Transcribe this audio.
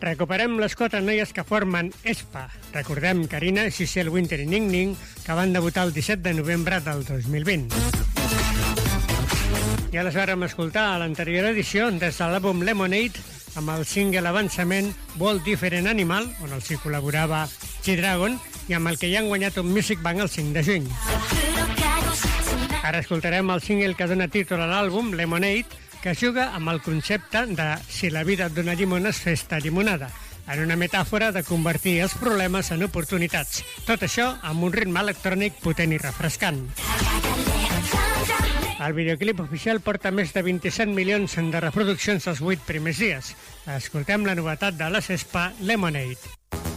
Recuperem les 4 noies que formen ESPA. Recordem Carina, Giselle Winter i Ning Ning, que van debutar el 17 de novembre del 2020. Ja les vàrem escoltar a l'anterior edició des de l'àlbum Lemonade amb el single avançament World Different Animal, on els hi col·laborava G-Dragon, i amb el que ja han guanyat un Music Bank el 5 de juny. Ara escoltarem el single que dona títol a l'àlbum, Lemonade, que juga amb el concepte de si la vida et dona llimones, fes-te llimonada, en una metàfora de convertir els problemes en oportunitats. Tot això amb un ritme electrònic potent i refrescant. El videoclip oficial porta més de 27 milions de reproduccions els 8 primers dies. Escoltem la novetat de les ESPA, Lemonade.